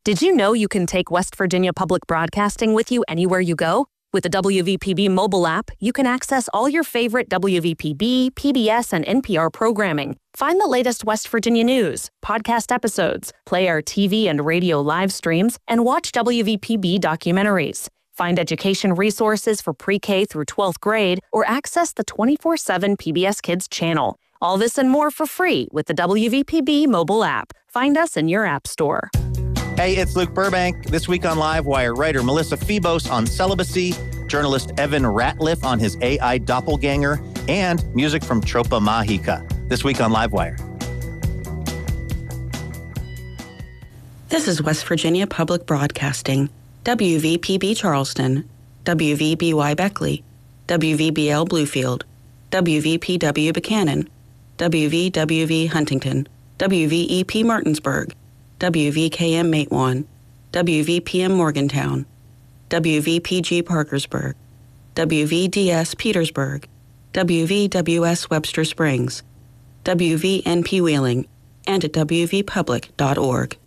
Did you know you can take West Virginia Public Broadcasting with you anywhere you go? With the WVPB mobile app, you can access all your favorite WVPB, PBS, and NPR programming. Find the latest West Virginia news, podcast episodes, play our TV and radio live streams, and watch WVPB documentaries. Find education resources for pre-K through 12th grade or access the 24/7 PBS Kids channel. All this and more for free with the WVPB mobile app. Find us in your app store. Hey, it's Luke Burbank. This week on Livewire, writer Melissa Febos on celibacy, journalist Evan Ratliff on his AI doppelganger, and music from Tropa Mágica. This week on Livewire. This is West Virginia Public Broadcasting, WVPB Charleston, WVBY Beckley, WVBL Bluefield, WVPW Buchanan, WVWV Huntington, WVEP Martinsburg, WVKM Matewan, WVPM Morgantown, WVPG Parkersburg, WVDS Petersburg, WVWS Webster Springs, WVNP Wheeling, and at WVpublic.org.